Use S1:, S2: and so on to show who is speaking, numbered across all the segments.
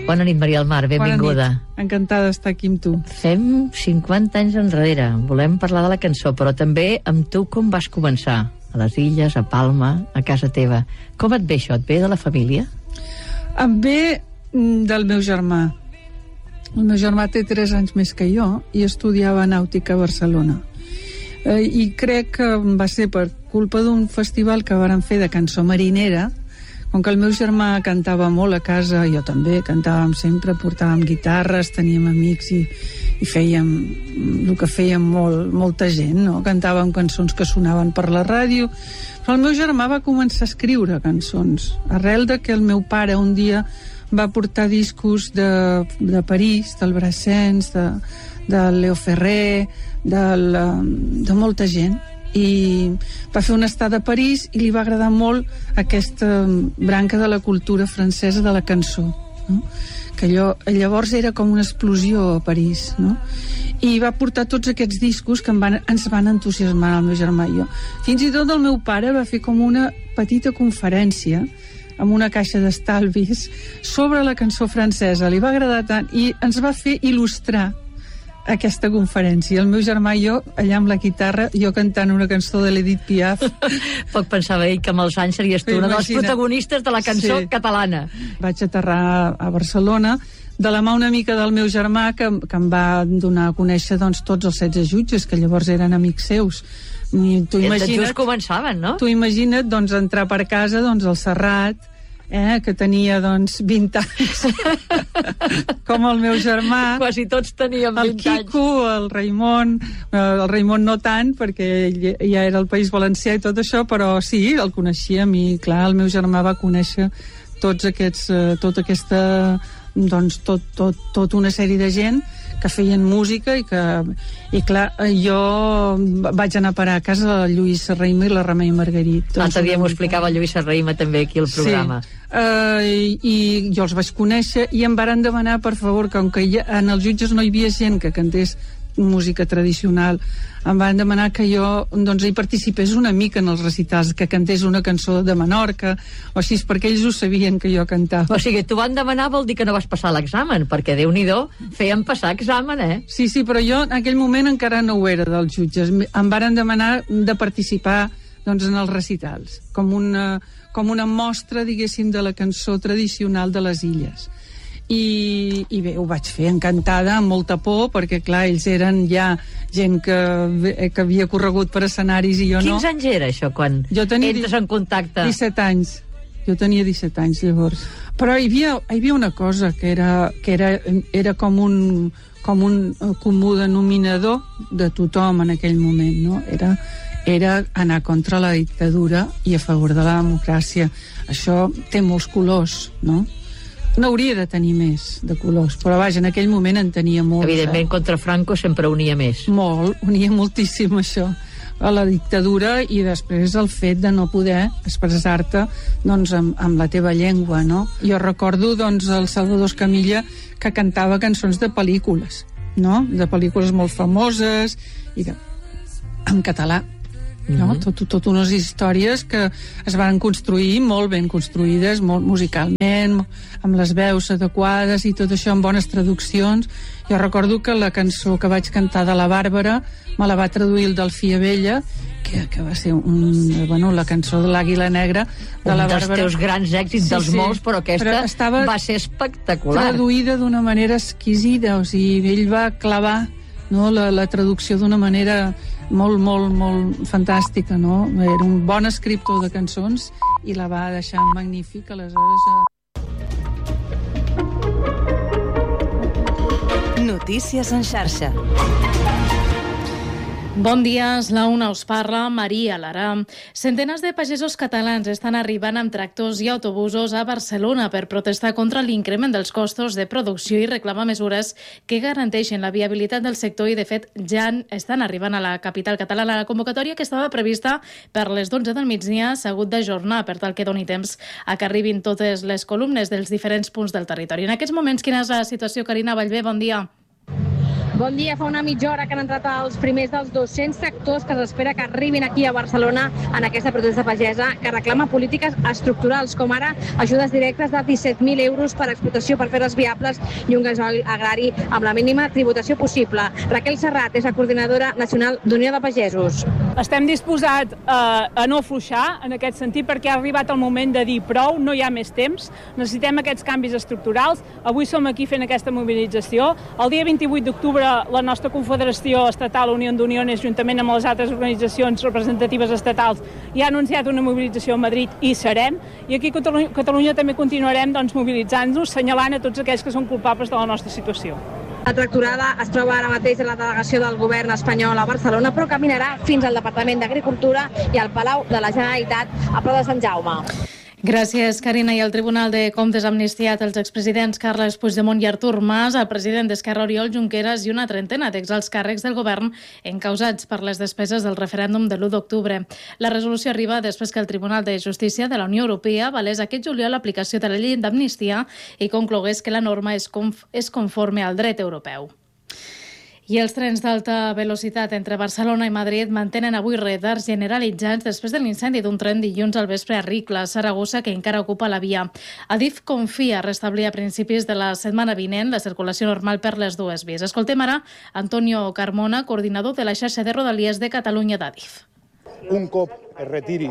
S1: Bona nit, Maria del Mar, benvinguda.
S2: Bona nit, encantada d'estar aquí amb tu.
S1: Fem 50 anys enrere, volem parlar de la cançó, però també amb tu com vas començar? A les Illes, a Palma, a casa teva. Com et ve això? Et ve de la família?
S2: Em ve del meu germà. El meu germà té 3 anys més que jo i estudiava nàutica a Barcelona. I crec que va ser per culpa d'un festival que varen fer de cançó marinera. Com que el meu germà cantava molt a casa, jo també, cantàvem sempre, portàvem guitarres, teníem amics i fèiem el que fèiem molta gent, no? Cantàvem cançons que sonaven per la ràdio, però el meu germà va començar a escriure cançons, arrel de que el meu pare un dia va portar discos de París, del Brassens, de Leo Ferrer, de molta gent, i va fer una estada a París i li va agradar molt aquesta branca de la cultura francesa de la cançó, no? Que llavors era com una explosió a París, no? I va portar tots aquests discos que ens van entusiasmar el meu germà i jo. Fins i tot el meu pare va fer com una petita conferència amb una caixa d'estalvis sobre la cançó francesa, li va agradar tant i ens va fer il·lustrar aquesta conferència. El meu germà i jo, allà amb la guitarra, jo cantant una cançó de l'Edith Piaf.
S1: Poc pensava ell que amb els anys series tu una de les protagonistes de la cançó catalana.
S2: Vaig aterrar a Barcelona de la mà una mica del meu germà que em va donar a conèixer doncs, tots els 16 jutges, que llavors eren amics seus. I tu imagina't,
S1: just començaven, no?
S2: Tu imagina't doncs, entrar per casa doncs, al Serrat, que tenia doncs 20 anys com el meu germà,
S1: quasi tots teníem 20 anys,
S2: el Quico, el Raimon no tant perquè ja era al País Valencià i tot això, però sí, el coneixíem i clar, el meu germà va conèixer tota una sèrie de gent que feien música i clar, jo vaig anar a parar a casa de Lluís Serraima i la Remei Margarit.
S1: L'altre dia m'ho explicava Lluís Serraima també aquí al programa.
S2: Sí, i jo els vaig conèixer i em varen demanar, per favor, com que en els jutges no hi havia gent que cantés música tradicional, em van demanar que jo doncs, hi participés una mica en els recitals, que cantés una cançó de Menorca o així, perquè ells ho sabien que jo cantava.
S1: O sigui, t'ho van demanar vol dir que no vas passar l'examen, perquè Déu-n'hi-do, feien passar examen,
S2: Sí, però jo en aquell moment encara no ho era dels jutges. Em varen demanar de participar doncs, en els recitals, com una mostra, diguéssim, de la cançó tradicional de les Illes. I bé, ho vaig fer encantada, amb molta por, perquè clar, ells eren ja gent que havia corregut per escenaris i jo no.
S1: Quins anys era això quan entres en contacte?
S2: 17 anys. Jo tenia 17 anys llavors. Però hi havia una cosa que era com un comú denominador de tothom en aquell moment, no? Era anar contra la dictadura i a favor de la democràcia. Això té molts colors, no? N'hauria de tenir més de colors, però vaja, en aquell moment en tenia molts.
S1: Evidentment, contra Franco sempre unia més.
S2: Molt, unia moltíssim això, a la dictadura i després el fet de no poder expressar-te doncs, amb la teva llengua, no? Jo recordo doncs, el Salvador Escamilla que cantava cançons de pel·lícules, no? De pel·lícules molt famoses i en català. No? Tot unes històries que es van construir molt ben construïdes, molt musicalment, amb les veus adequades i tot això, amb bones traduccions. Jo recordo que la cançó que vaig cantar de la Bàrbara me la va traduir el Delfí Abella, que va ser la cançó de l'Àguila Negra de la Bàrbara.
S1: Un dels teus grans èxits, dels molts, però aquesta va ser espectacular.
S2: Traduïda d'una manera exquisida, o sigui, ell va clavar, no, la traducció d'una manera molt, molt, molt fantàstica, no? Era un bon escriptor de cançons i la va deixar magnífica, aleshores...
S3: Notícies en xarxa.
S4: Bon dia, és la una, us parla Maria Lara. Centenars de pagesos catalans estan arribant amb tractors i autobusos a Barcelona per protestar contra l'increment dels costos de producció i reclamar mesures que garanteixen la viabilitat del sector i, de fet, ja estan arribant a la capital catalana. La convocatòria que estava prevista per les 12 del migdia s'ha hagut d'ajornar per tal que doni temps a que arribin totes les columnes dels diferents punts del territori. En aquests moments, quina és la situació? Carina Vallvé, bon dia.
S5: Bon dia, fa una mitja hora que han entrat els primers dels 200 tractors que s'espera que arribin aquí a Barcelona en aquesta protesta pagesa que reclama polítiques estructurals, com ara ajudes directes de 17.000 euros per explotació per fer-les viables i un gasoil agrari amb la mínima tributació possible. Raquel Serrat és la coordinadora nacional d'Unió de Pagesos.
S6: Estem disposats a no afluixar en aquest sentit perquè ha arribat el moment de dir prou, no hi ha més temps, necessitem aquests canvis estructurals. Avui som aquí fent aquesta mobilització. El dia 28 d'octubre la nostra Confederació Estatal Unió d'Uniones, juntament amb les altres organitzacions representatives estatals, ja ha anunciat una mobilització a Madrid i serem. I aquí a Catalunya també continuarem mobilitzant-nos, senyalant a tots aquells que són culpables de la nostra situació.
S5: La tractorada es troba ara mateix a la delegació del govern espanyol a Barcelona, però caminarà fins al Departament d'Agricultura i al Palau de la Generalitat a Pla de Sant Jaume.
S4: Gràcies, Carina. I el Tribunal de Comptes ha amnistiat els expresidents Carles Puigdemont i Artur Mas, el president d'Esquerra Oriol Junqueras i una trentena d'exalts càrrecs del govern encausats per les despeses del referèndum de l'1 d'octubre. La resolució arriba després que el Tribunal de Justícia de la Unió Europea avalés aquest juliol l'aplicació de la llei d'amnistia i conclogués que la norma és conforme al dret europeu. I els trens d'alta velocitat entre Barcelona i Madrid mantenen avui retards generalitzats després de l'incendi d'un tren dilluns al vespre a Ricla, Saragossa, que encara ocupa la via. Adif confia restablir a principis de la setmana vinent la circulació normal per les dues vies. Escoltem ara Antonio Carmona, coordinador de la xarxa de Rodalies de Catalunya d'Adif.
S7: Un cop es retiri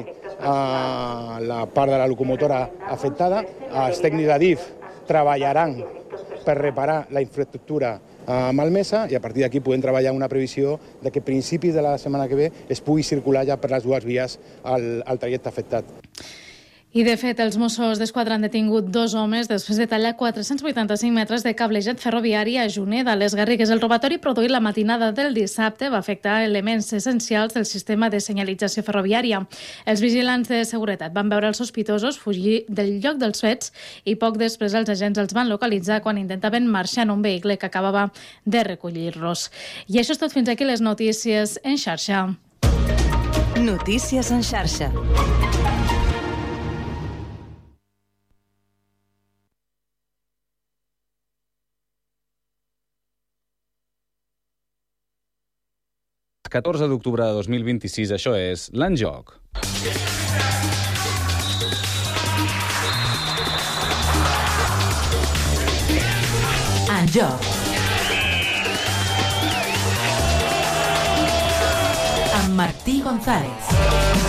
S7: la part de la locomotora afectada, els tècnics d'Adif treballaran per reparar la infraestructura malmesa i a partir d'aquí podem treballar una previsió de que a principis de la setmana que ve es pugui circular ja per les dues vies al trajecte afectat.
S4: I, de fet, els Mossos d'Esquadra han detingut 2 homes després de tallar 485 metres de cablejat ferroviari a Juneda, les Garrigues. El robatori produït la matinada del dissabte va afectar elements essencials del sistema de senyalització ferroviària. Els vigilants de seguretat van veure els sospitosos fugir del lloc dels fets i poc després els agents els van localitzar quan intentaven marxar en un vehicle que acabava de recollir-los. I això és tot, fins aquí les notícies en xarxa.
S3: Notícies en xarxa.
S8: El 14 d'octubre de 2026, això és l'En Joc.
S3: En Joc. Amb Martí González.